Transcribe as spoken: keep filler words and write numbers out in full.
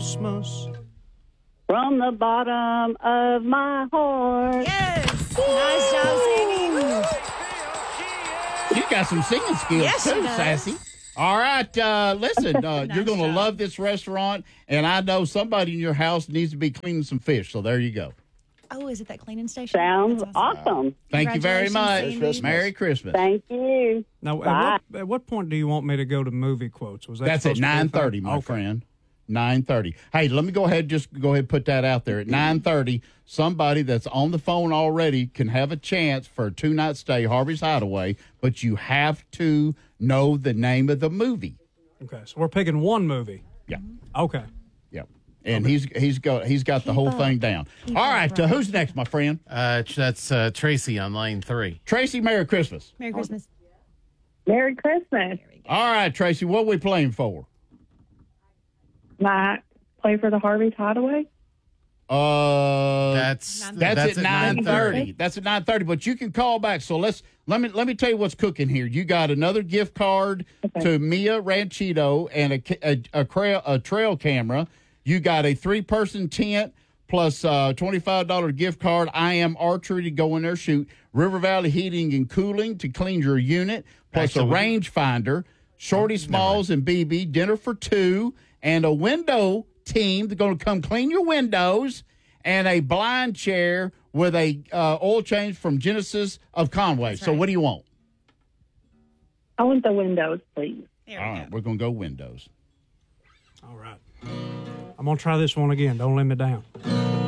Christmas. From the bottom of my heart. Yes. Nice job singing. You got some singing skills Yes, she too, does. Sassy. All right, uh, listen, uh, Nice you're going to job. love this restaurant, and I know somebody in your house needs to be cleaning some fish, so there you go. Oh, is it that cleaning station? Sounds That's awesome. Thank you very much. Congratulations, Sandy. Merry Christmas. Thank you. Now, Bye. at what, at what point do you want me to go to movie quotes? Was that That's at supposed to be nine fun? thirty, my Okay. friend. nine thirty. Hey, let me go ahead just go ahead and put that out there. At nine thirty, somebody that's on the phone already can have a chance for a two-night stay, Harvey's Hideaway, but you have to know the name of the movie. Okay, so we're picking one movie. Yeah. Okay. Yep. And he's he's got he's got the whole up. thing down. Keep All up, right, uh, Brian. who's next, my friend? Uh, that's uh, Tracy on line three. Tracy, Merry Christmas. Merry Christmas. Merry Christmas. All right, Tracy, what are we playing for? My play for the Harvey's Hideaway. Uh, That's That's, at nine thirty. That's at nine thirty. But you can call back. So let's let me let me tell you what's cooking here. You got another gift card to Mia Ranchito and a ca- a, a, cra- a trail camera. You got a three person tent plus uh, twenty five dollar gift card. I Am Archery to go in there shoot. River Valley Heating and Cooling to clean your unit. Plus Actually, a we- range finder. Shorty Smalls and B B dinner for two and a window team. They're going to come clean your windows and a blind chair with a uh, oil change from Genesis of Conway. So right. what do you want? I want the windows, please. There All we right, go. we're going to go windows. All right. I'm going to try this one again. Don't let me down.